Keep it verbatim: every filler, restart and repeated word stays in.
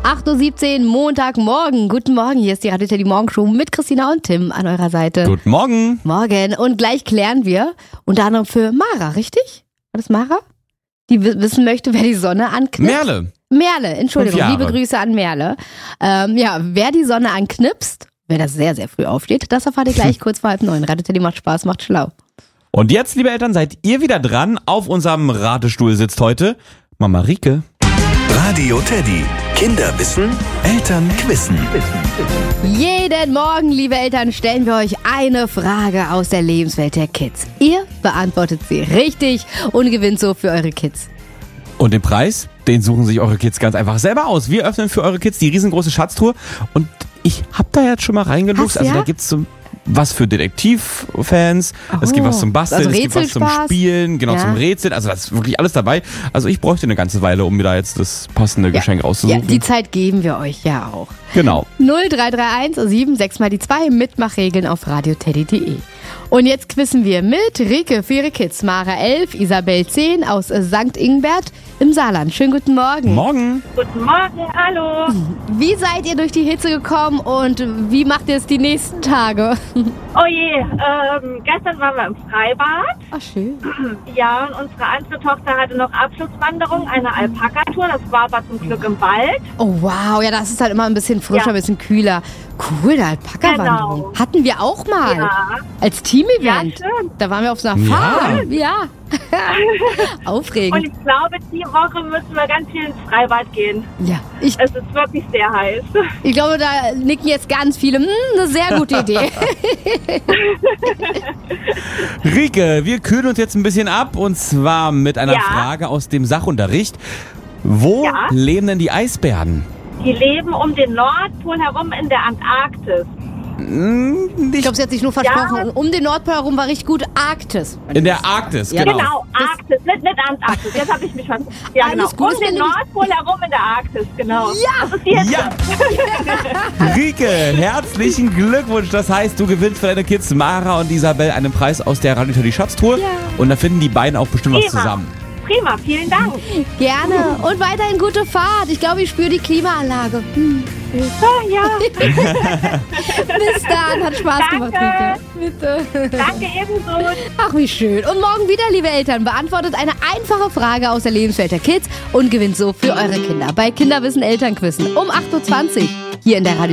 acht Uhr siebzehn, Montagmorgen. Guten Morgen, hier ist die Radio Teddy Morgenshow mit Christina und Tim an eurer Seite. Guten Morgen. Morgen. Und gleich klären wir, unter anderem für Mara, richtig? War das Mara? Die w- wissen möchte, wer die Sonne anknipst. Merle. Merle, Entschuldigung, Fünf Jahre. liebe Grüße an Merle. Ähm, ja, wer die Sonne anknipst, wer das sehr, sehr früh aufsteht, das erfahrt ihr gleich kurz vor halb neun. Radio Teddy macht Spaß, macht schlau. Und jetzt, liebe Eltern, seid ihr wieder dran. Auf unserem Ratestuhl sitzt heute Mama Rike. Radio Teddy. Kinder wissen, Eltern quissen. Jeden Morgen, liebe Eltern, stellen wir euch eine Frage aus der Lebenswelt der Kids. Ihr beantwortet sie richtig und gewinnt so für eure Kids. Und den Preis, den suchen sich eure Kids ganz einfach selber aus. Wir öffnen für eure Kids die riesengroße Schatztruhe. Und ich hab da jetzt schon mal reingeluchst. Hast du, Also ja? da gibt's so was für Detektivfans, es gibt was zum Basteln, also es gibt was zum Rätselspaß. Spielen, genau, Ja. zum Rätseln. Also das ist wirklich alles dabei. Also ich bräuchte eine ganze Weile, um mir da jetzt das passende Geschenk Ja, auszusuchen. die Zeit geben wir euch ja auch. Genau. null drei drei eins sieben sechs mal die zwei, Mitmachregeln auf radioteddy punkt de. Und jetzt quissen wir mit Rike für ihre Kids. Mara elf, Isabel zehn aus Sankt Ingbert im Saarland. Schönen guten Morgen. Morgen. Guten Morgen, hallo. Wie seid ihr durch die Hitze gekommen und wie macht ihr es die nächsten Tage? Oh je, ähm, gestern waren wir im Freibad. Ach, schön. Ja, und unsere andere Tochter hatte noch Abschlusswanderung, eine Alpaka-Tour. Das war aber zum Glück im Wald. Oh wow, ja, das ist halt immer ein bisschen frischer, Ja. ein bisschen kühler. Cool, eine Alpaka-Wanderung. Genau. Hatten wir auch mal. Ja. Als Team-Event. Ja, schön. Da waren wir auf so einer Farm. Ja. Aufregend. Und ich glaube, die Woche müssen wir ganz viel ins Freibad gehen. Ja, ich, Es ist wirklich sehr heiß. ich glaube, da nicken jetzt ganz viele. Hm, eine sehr gute Idee. Rike, wir kühlen uns jetzt ein bisschen ab und zwar mit einer Ja. Frage aus dem Sachunterricht. Wo Ja. leben denn die Eisbären? Die leben um den Nordpol herum in der Antarktis. Hm, Ich nicht glaube, sie hat sich nur versprochen. Ja. Um den Nordpol herum war richtig gut Arktis. in der Arktis, Ja. genau. Genau, Arktis, nicht, nicht Antarktis. Jetzt habe ich mich schon. Ja, Alles genau. gut, Um ist mir den nämlich- Nordpol herum in der Arktis, genau. Ja. Das ist die Hitze. Ja! Rike, herzlichen Glückwunsch. Das heißt, du gewinnst für deine Kids Mara und Isabel einen Preis aus der Radio Teddy Schatztruhe. Ja. Und da finden die beiden auch bestimmt was Prima. zusammen. Prima, vielen Dank. Gerne. Und weiterhin gute Fahrt. Ich glaube, ich spüre die Klimaanlage. Hm. Ja, Bis dann. Hat Spaß gemacht, Danke. Rike. Bitte. danke ebenso. Ach, wie schön. Und morgen wieder, liebe Eltern, beantwortet eine einfache Frage aus der Lebenswelt der Kids und gewinnt so für eure Kinder bei Kinderwissen Elternquissen um acht Uhr zwanzig hier in der Radio